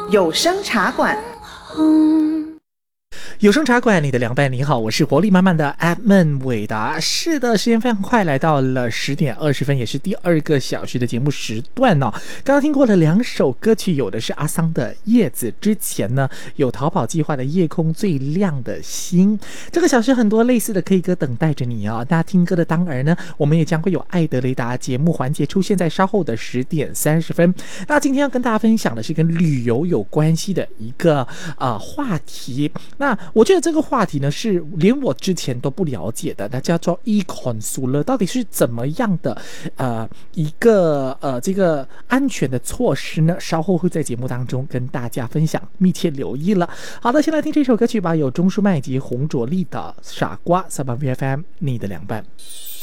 有声茶馆。 有声茶馆，你的凉拌。你好，我是活力满满的 Edmond 伟达。是的，时间非常快，来到了10点20分，也是第2个小时的节目时段哦。刚刚听过了2首歌曲，有的是阿桑的《叶子》，之前呢有逃跑计划的《夜空最亮的星》。这个小时很多类似的 K 歌等待着你哦。那听歌的当儿呢，我们也将会有艾德雷达节目环节出现在稍后的10点30分。那今天要跟大家分享的是跟旅游有关系的一个话题。那我觉得这个话题呢是连我之前都不了解的，那叫做 e-consular， 到底是怎么样的一个这个安全的措施呢？稍后会在节目当中跟大家分享，密切留意了。好的，先来听这首歌曲吧，有钟舒曼以及洪卓立的《傻瓜》，3BFM 你的凉拌。